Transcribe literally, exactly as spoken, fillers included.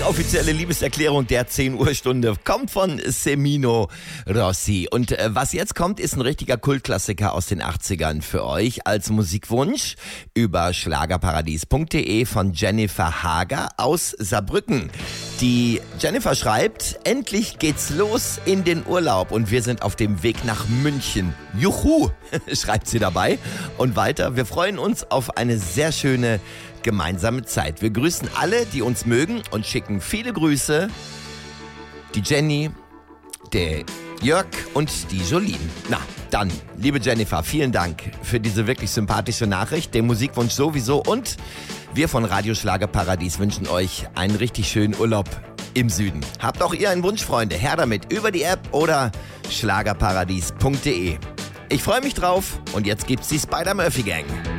offizielle Liebeserklärung der zehn Uhr Stunde kommt von Semino Rossi. Und äh, was jetzt kommt, ist ein richtiger Kultklassiker aus den achtzigern für euch als Musikwunsch über schlagerparadies punkt de von Jennifer Hager aus Saarbrücken. Die Jennifer schreibt, endlich geht's los in den Urlaub und wir sind auf dem Weg nach München. Juhu, schreibt sie dabei. Und weiter, wir freuen uns auf eine sehr schöne gemeinsame Zeit. Wir grüßen alle, die uns mögen und schicken viele Grüße. Die Jenny, der Jörg und die Jolene. Na, dann, liebe Jennifer, vielen Dank für diese wirklich sympathische Nachricht, den Musikwunsch sowieso und wir von Radio Schlagerparadies wünschen euch einen richtig schönen Urlaub im Süden. Habt auch ihr einen Wunsch, Freunde? Her damit über die App oder schlagerparadies punkt de. Ich freue mich drauf und jetzt gibt's die Spider-Murphy Gang.